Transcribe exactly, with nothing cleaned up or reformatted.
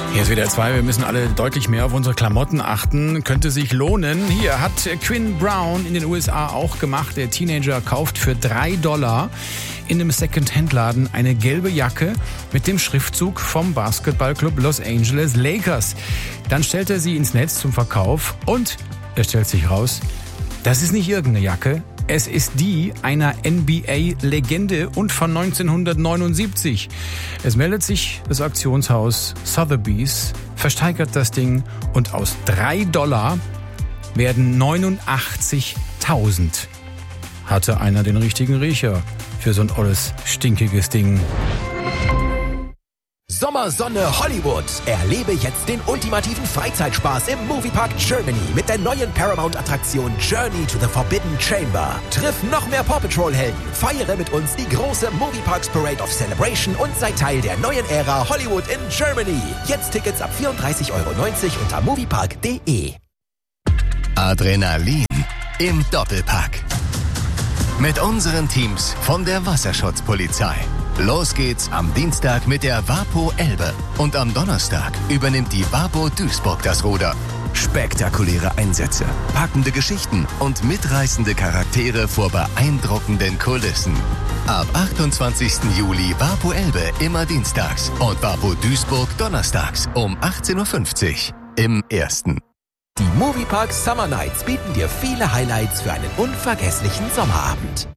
Hier ist W D R zwei, wir müssen alle deutlich mehr auf unsere Klamotten achten. Könnte sich lohnen. Hier hat Quinn Brown in den U S A auch gemacht. Der Teenager kauft für drei Dollar in einem Second-Hand-Laden eine gelbe Jacke mit dem Schriftzug vom Basketballclub Los Angeles Lakers. Dann stellt er sie ins Netz zum Verkauf und es stellt sich raus, das ist nicht irgendeine Jacke. Es ist die einer N B A-Legende und von neunzehnhundertneunundsiebzig. Es meldet sich das Auktionshaus Sotheby's, versteigert das Ding und aus drei Dollar werden neunundachtzigtausend. Hatte einer den richtigen Riecher für so ein olles, stinkiges Ding. Sommersonne Hollywood. Erlebe jetzt den ultimativen Freizeitspaß im Moviepark Germany mit der neuen Paramount-Attraktion Journey to the Forbidden Chamber. Triff noch mehr Paw Patrol-Helden, feiere mit uns die große Movieparks Parade of Celebration und sei Teil der neuen Ära Hollywood in Germany. Jetzt Tickets ab vierunddreißig Euro neunzig unter moviepark punkt de. Adrenalin im Doppelpack. Mit unseren Teams von der Wasserschutzpolizei. Los geht's am Dienstag mit der Wapo Elbe und am Donnerstag übernimmt die Wapo Duisburg das Ruder. Spektakuläre Einsätze, packende Geschichten und mitreißende Charaktere vor beeindruckenden Kulissen. Ab achtundzwanzigsten Juli Wapo Elbe immer dienstags und Wapo Duisburg donnerstags um achtzehn Uhr fünfzig im Ersten. Die Moviepark Summer Nights bieten dir viele Highlights für einen unvergesslichen Sommerabend.